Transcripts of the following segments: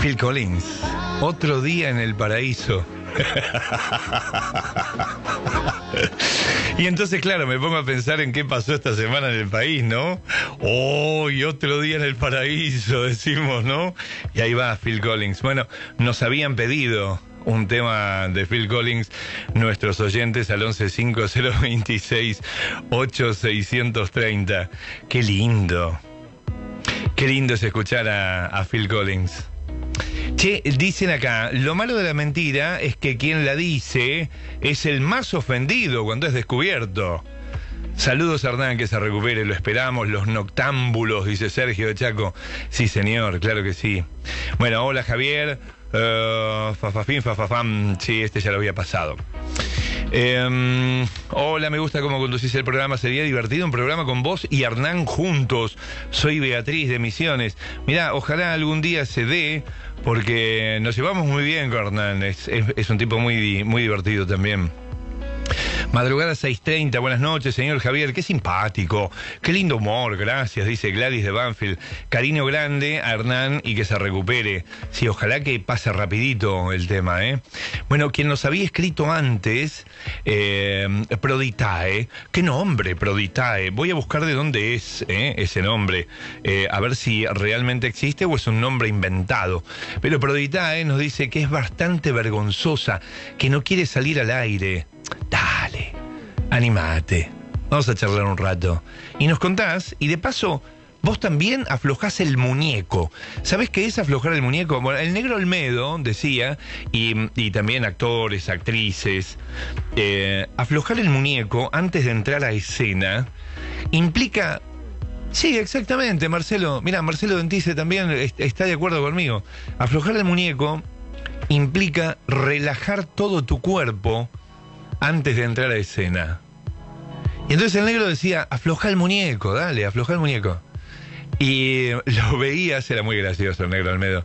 Phil Collins, Otro día en el paraíso. Y entonces, claro, me pongo a pensar en qué pasó esta semana en el país, ¿no? Y otro día en el paraíso, decimos, ¿no? Y ahí va Phil Collins. Bueno, nos habían pedido un tema de Phil Collins nuestros oyentes al 1150268630. Qué lindo. Qué lindo es escuchar a Phil Collins. Che, dicen acá, lo malo de la mentira es que quien la dice es el más ofendido cuando es descubierto. Saludos, Hernán, que se recupere, lo esperamos, los noctámbulos, dice Sergio de Chaco. Sí, señor, claro que sí. Bueno, hola, Javier. Fafafam, sí, este ya lo había pasado. Hola, me gusta cómo conducís el programa, sería divertido un programa con vos y Hernán juntos. Soy Beatriz de Misiones. Mirá, ojalá algún día se dé, porque nos llevamos muy bien con Hernán, es un tipo muy, muy divertido también. Madrugada 6:30, buenas noches, señor Javier, qué simpático, qué lindo humor, gracias, dice Gladys de Banfield. Cariño grande a Hernán y que se recupere. Sí, ojalá que pase rapidito el tema, ¿eh? Bueno, quien nos había escrito antes, Proditae, qué nombre, Proditae, voy a buscar de dónde es ese nombre, a ver si realmente existe o es un nombre inventado. Pero Proditae nos dice que es bastante vergonzosa, que no quiere salir al aire. Dale, animate, vamos a charlar un rato. Y nos contás, y de paso, vos también aflojás el muñeco. ¿Sabés qué es aflojar el muñeco? Bueno, el Negro Olmedo decía, y también actores, actrices, aflojar el muñeco antes de entrar a escena implica... Sí, exactamente, Marcelo. Mira, Marcelo Dentice también está de acuerdo conmigo. Aflojar el muñeco implica relajar todo tu cuerpo antes de entrar a escena. Y entonces el negro decía, afloja el muñeco, dale, afloja el muñeco. Y lo veías, era muy gracioso el Negro Olmedo.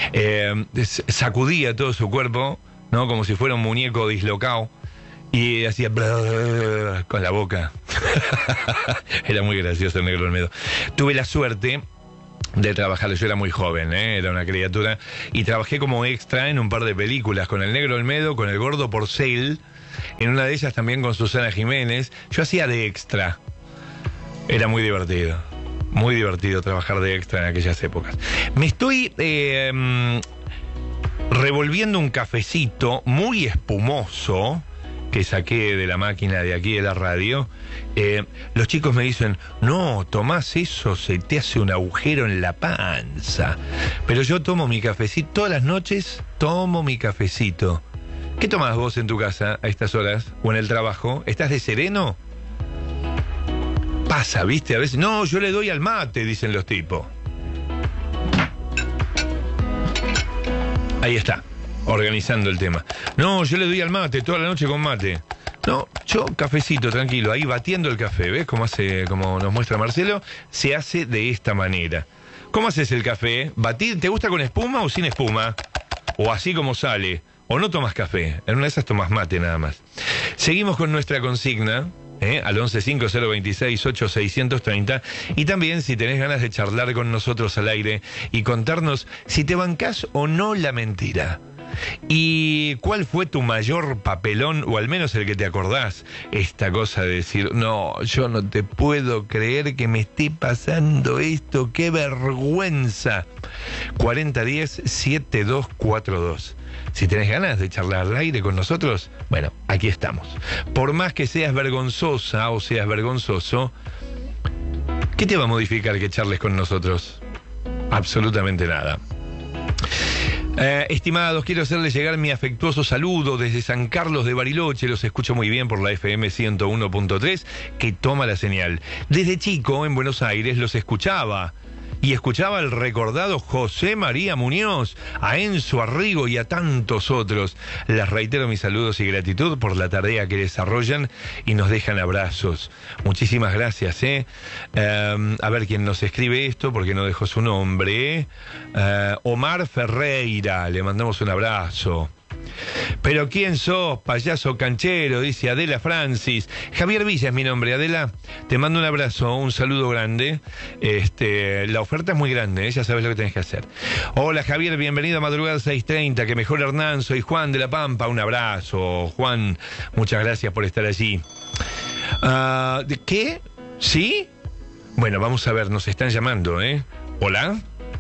Sacudía todo su cuerpo, ¿no? Como si fuera un muñeco dislocado. Y hacía con la boca. Era muy gracioso el Negro Olmedo. Tuve la suerte de trabajar, yo era muy joven, era una criatura, y trabajé como extra en un par de películas con el Negro Olmedo, con el Gordo Porcel, en una de ellas también con Susana Jiménez. Yo hacía de extra. Era muy divertido trabajar de extra en aquellas épocas. Me estoy revolviendo un cafecito muy espumoso que saqué de la máquina de aquí de la radio. Los chicos me dicen, no, tomás eso, se te hace un agujero en la panza. Pero yo tomo mi cafecito, todas las noches tomo mi cafecito. ¿Qué tomás vos en tu casa a estas horas? ¿O en el trabajo? ¿Estás de sereno? Pasa, ¿viste? A veces, no, yo le doy al mate, dicen los tipos. Ahí está, organizando el tema. No, yo le doy al mate, toda la noche con mate. No, yo cafecito, tranquilo, ahí batiendo el café, ¿ves? Como nos muestra Marcelo, se hace de esta manera. ¿Cómo haces el café? ¿Batir? ¿Te gusta con espuma o sin espuma? ¿O así como sale? ¿O no tomas café? En una de esas tomas mate nada más. Seguimos con nuestra consigna, al 1150268630. Y también si tenés ganas de charlar con nosotros al aire y contarnos si te bancás o no la mentira. ¿Y cuál fue tu mayor papelón, o al menos el que te acordás? Esta cosa de decir, no, yo no te puedo creer que me esté pasando esto, qué vergüenza. 4010-7242. Si tenés ganas de charlar al aire con nosotros, bueno, aquí estamos. Por más que seas vergonzosa o seas vergonzoso, ¿qué te va a modificar que charles con nosotros? Absolutamente nada. Estimados, quiero hacerles llegar mi afectuoso saludo desde San Carlos de Bariloche. Los escucho muy bien por la FM 101.3, que toma la señal. Desde chico, en Buenos Aires, los escuchaba. Y escuchaba al recordado José María Muñoz, a Enzo Arrigo y a tantos otros. Les reitero mis saludos y gratitud por la tarea que desarrollan y nos dejan abrazos. Muchísimas gracias, a ver quién nos escribe esto, porque no dejó su nombre. Omar Ferreira, le mandamos un abrazo. Pero ¿quién sos, payaso canchero? Dice Adela Francis. Javier Villa es mi nombre. Adela, te mando un abrazo, un saludo grande. La oferta es muy grande, ya sabes lo que tenés que hacer. Hola Javier, bienvenido a Madrugada 6:30. Que mejor Hernán, soy Juan de La Pampa. Un abrazo, Juan. Muchas gracias por estar allí. ¿Qué? ¿Sí? Bueno, vamos a ver, nos están llamando, ¿eh? ¿Hola?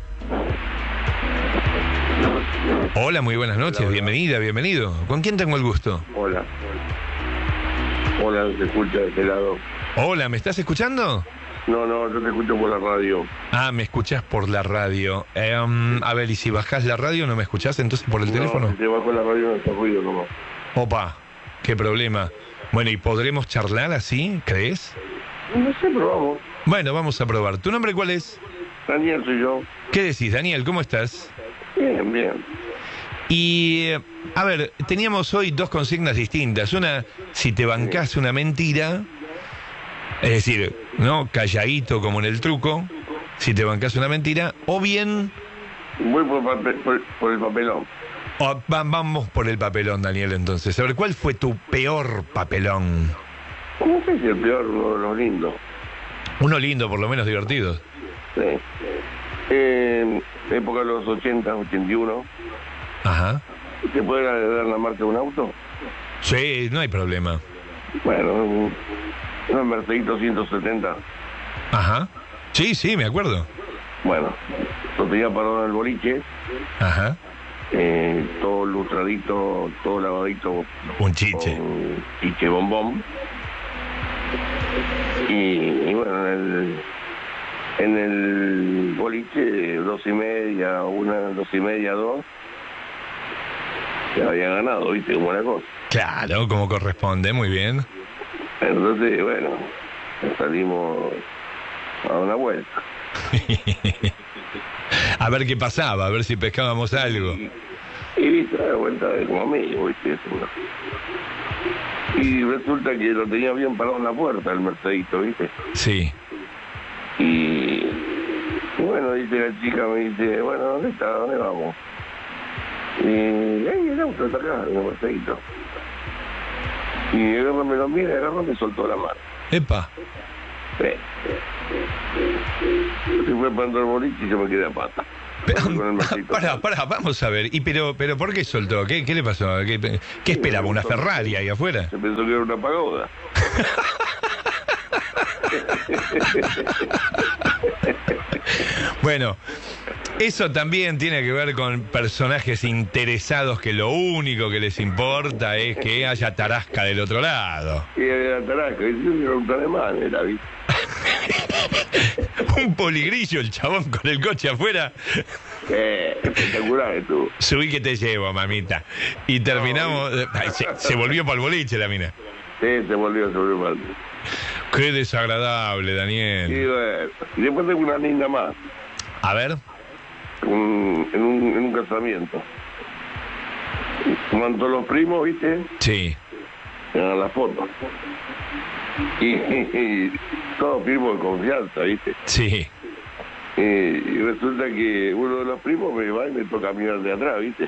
Hola, muy buenas noches, Hola. bienvenida, bienvenido. ¿Con quién tengo el gusto? Hola. Hola, se escucha de este lado. Hola, ¿me estás escuchando? No, yo te escucho por la radio. Ah, me escuchás por la radio. A ver, ¿y si bajás la radio no me escuchás entonces por el teléfono? Si te bajo la radio no está ruido nomás. Opa, qué problema. Bueno, ¿y podremos charlar así, crees? No sé, pero vamos. Bueno, vamos a probar. ¿Tu nombre cuál es? Daniel soy yo. ¿Qué decís, Daniel? ¿Cómo estás? Bien, bien. Y, a ver, teníamos hoy dos consignas distintas. Una, si te bancás una mentira, es decir, ¿no? Calladito como en el truco, si te bancás una mentira, o bien... Voy por el papelón. Vamos por el papelón, Daniel, entonces. A ver, ¿cuál fue tu peor papelón? ¿Cómo sé si el peor uno de los lindos? Uno lindo, por lo menos divertido. Sí. Época de los 80, 81. Ajá. ¿Te puede dar la marca de un auto? Sí, no hay problema. Bueno, un Mercedito 170. Ajá. Sí, sí, me acuerdo. Bueno, lo tenía parado en el boliche. Ajá. Todo lustradito, todo lavadito. Un chiche. Con chiche bombón. Y bueno, en el boliche, 2:30, 2:30, 2, ya había ganado, ¿viste? Como la cosa. Claro, como corresponde, muy bien. Entonces, bueno, salimos a dar una vuelta. A ver qué pasaba, a ver si pescábamos algo. Y viste, a la vuelta de como amigo, ¿viste? Y resulta que lo tenía bien parado en la puerta el Mercedito, ¿viste? Sí. Y bueno, dice la chica, me dice, bueno, ¿dónde está? ¿Dónde vamos? Y ahí el auto está acá, en el Mercedito. Y agarra, me lo mira, agarra, me soltó la mano. Epa. Sí. Se fue para el boliche y se me quedé a pata. Con el Mercedito. Pará, vamos a ver. Pero ¿por qué soltó? ¿Qué le pasó? ¿Qué esperaba? ¿Una Ferrari ahí afuera? Se pensó que era una pagoda. Bueno, eso también tiene que ver con personajes interesados que lo único que les importa es que haya tarasca del otro lado. Y era tarasca, y yo era un alemán, era, ¿viste? Un poligrillo el chabón con el coche afuera. Espectacular estuvo. Subí que te llevo, mamita. Y terminamos... Ay, se volvió para el boliche la mina. Sí, se volvió mal. Qué desagradable, Y Daniel. bueno, y después tengo una linda más. A ver. En un casamiento. Cuando los primos, ¿viste? Sí. En la foto. Y todos primos de confianza, ¿viste? Sí. Y resulta que uno de los primos me va y me toca mirar de atrás, ¿viste?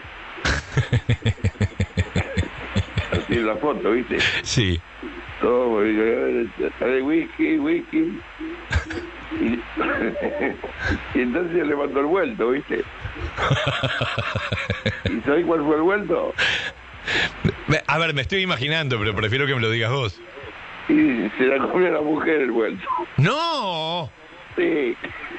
Así en la foto, ¿viste? Sí. Todo, y yo, whisky. Y, y entonces le mandó el vuelto, ¿viste? ¿Y sabés cuál fue el vuelto? A ver, me estoy imaginando, pero prefiero que me lo digas vos. Y se la comió la mujer el vuelto. ¡No! Sí.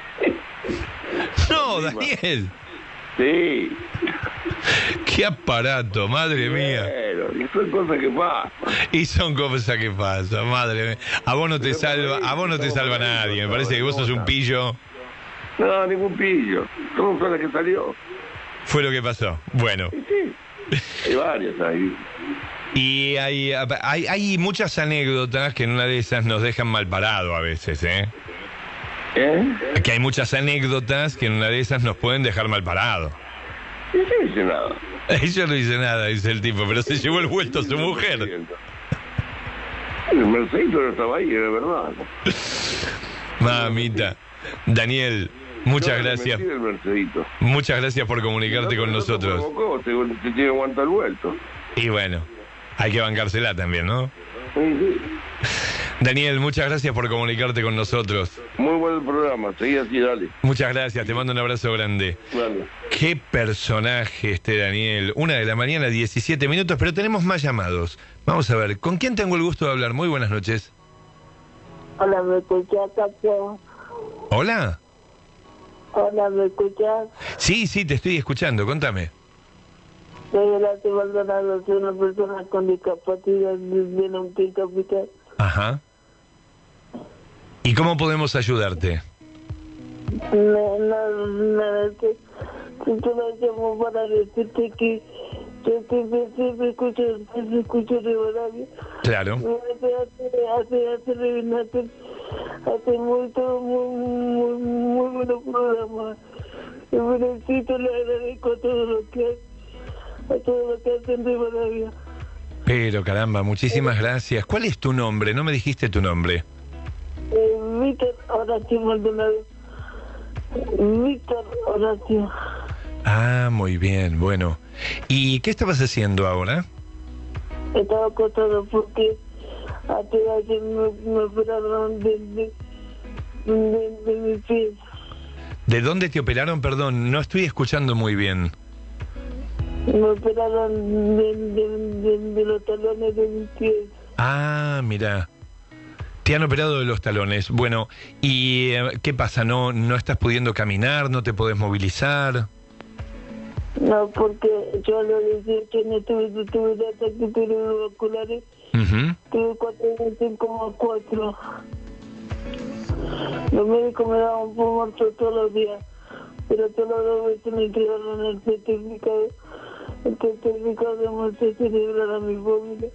¡No, Daniel! Sí. ¡Qué aparato, madre mía! Bueno, y son cosas que pasan. Y son cosas que pasan, madre mía. A vos no te salva nadie. Me parece que vos sos un pillo. No, ningún pillo. ¿Cómo fue la que salió? Fue lo que pasó. Bueno. Y sí. Hay varios ahí. Y hay muchas anécdotas que en una de esas nos dejan mal parado a veces, ¿eh? Que hay muchas anécdotas que en una de esas nos pueden dejar mal parado. Y no dice nada. Yo no hice nada, dice el tipo, pero se llevó el vuelto a su mujer. El Mercedito no estaba ahí, era verdad. Mamita. Daniel, Muchas No, gracias. el Mercedito. Muchas gracias por comunicarte con nosotros. Te tiene que aguantar el vuelto. Y bueno, hay que bancársela también, ¿no? Sí. Daniel, muchas gracias por comunicarte con nosotros. Muy buen programa, seguí así, dale. Muchas gracias, te mando un abrazo grande. Dale. Qué personaje este Daniel. 1:00 a.m, 17 minutos, pero tenemos más llamados. Vamos a ver, ¿con quién tengo el gusto de hablar? Muy buenas noches. Hola, ¿me escuchás, campeón? ¿Hola? Hola, ¿me escuchás? Sí, te estoy escuchando, contame. Soy Horacio Maldonado, soy una persona con discapacidad de Neuquén Capital. Ajá. ¿Y cómo podemos ayudarte? Nada, que solo llamo para decirte que yo siempre escucho Rivadavia. Claro. Hace muy buenos programas. Y felicito, le agradezco a todo lo que hacen Rivadavia. Pero caramba, muchísimas gracias. ¿Cuál es tu nombre? No me dijiste tu nombre. Víctor Horacio Maldonado. Víctor Horacio. Ah, muy bien, bueno. ¿Y qué estabas haciendo ahora? Estaba acostado porque ayer me operaron de mi pie. ¿De dónde te operaron? Perdón, no estoy escuchando muy bien. Me operaron de los talones de mis pies. Ah, mira. Te han operado de los talones. Bueno, ¿y qué pasa? ¿No estás pudiendo caminar? ¿No te podés movilizar? No, porque yo a los 18 no tuve ataques cerebrovasculares. Tuve 4,4. Los médicos me daban por muerto todos los días, pero todas las 2 veces me entregaron el certificado de muerte cerebral a mi familia.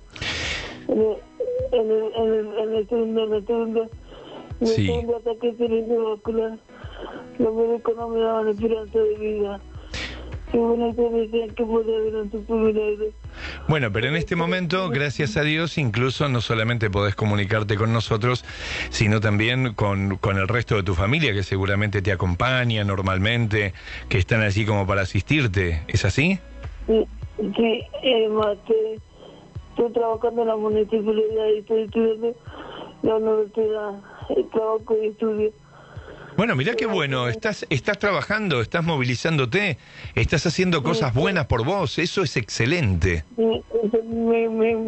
En el segundo ataque cerebrovascular, los médicos no me daban esperanza de vida. Y bueno, te decían que podía haber un supermilagro. Bueno, pero en este momento, gracias a Dios, incluso no solamente podés comunicarte con nosotros, sino también con el resto de tu familia, que seguramente te acompaña normalmente, que están allí como para asistirte. ¿Es así? Sí, además estoy trabajando en la municipalidad y estoy estudiando en la universidad. Trabajo y estudio. Bueno, mirá qué bueno, estás trabajando, estás movilizándote, estás haciendo cosas buenas por vos, eso es excelente. Me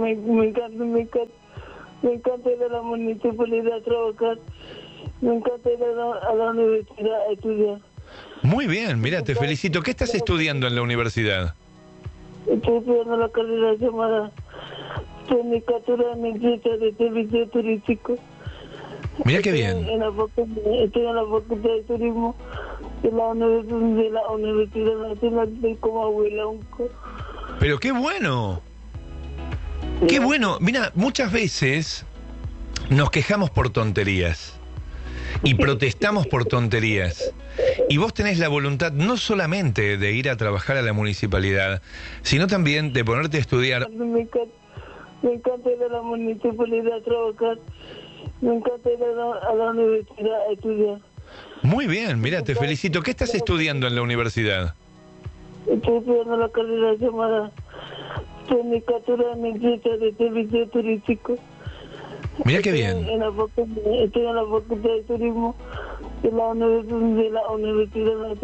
encanta ir a la municipalidad a trabajar, me encanta ir a la universidad a estudiar. Muy bien, mira, te felicito. ¿Qué estás estudiando en la universidad? Estoy estudiando la carrera llamada Tecnicatura en Empresa de Servicio Turístico. Mira qué bien. Estoy en la Facultad de Turismo de la Universidad Nacional del Coahuila. Pero qué bueno. Qué bueno. Mira, muchas veces nos quejamos por tonterías y protestamos por tonterías. Y vos tenés la voluntad no solamente de ir a trabajar a la municipalidad, sino también de ponerte a estudiar. Me encanta ir a la municipalidad a trabajar. Me encanta ir a la universidad a estudiar. Muy bien, mira, te felicito. ¿Qué estás estudiando en la universidad? Estoy estudiando la carrera llamada Tecnicatura en Empresa de Servicio Turístico. Mira qué bien. Estoy en la Facultad de Turismo de la Universidad Nacional.